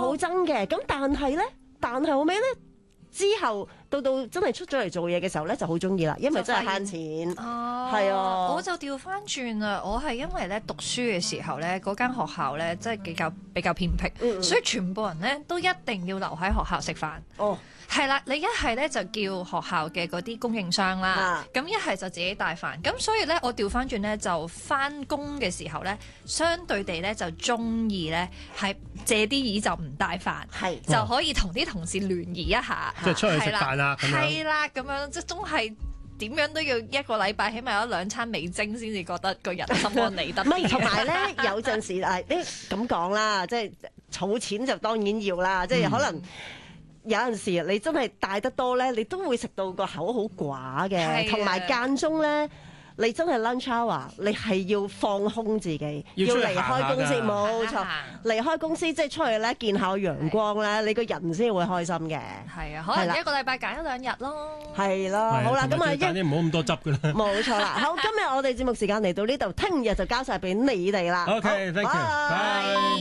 好憎嘅。咁但係後尾咧，之後到真係出咗嚟做嘢嘅時候咧，就好中意啦，因為真係慳錢。係啊， 我就調翻轉啦，我係因為咧讀書嘅時候咧，嗰間學校咧即係比較偏僻，所以全部人咧都一定要留喺學校食飯。 哦， 係啦，你一係咧就叫學校嘅嗰啲供應商啦，咁一係就自己帶飯。咁所以咧，我調翻轉咧就翻工嘅時候咧，相對地咧就中意咧係借啲椅就唔帶飯，就可以同啲同事聯誼一下， 即係出去食飯啦， 係啦，咁樣即係都係。點樣都要一個禮拜，起碼有2餐味精先至覺得個人心安理得。 唔係，同埋咧有陣時你咁講啦，即係儲錢就當然要啦，即係可能有陣時你真係帶得多咧，你都會食到個口好寡嘅，同埋間中咧。你真係 lunch hour， 你係要放空自己，要離開公司，冇錯，離開公司即係出去咧見下陽光咧，你個人先會開心嘅。 係啊，可能一個禮拜揀1-2日咯。 係咯，好啦，咁啊， 揀啲唔好咁多汁㗎啦。 冇錯啦，好，今日我哋節目時間嚟到呢度，聽日就交晒俾你哋啦。 OK，thank you，bye。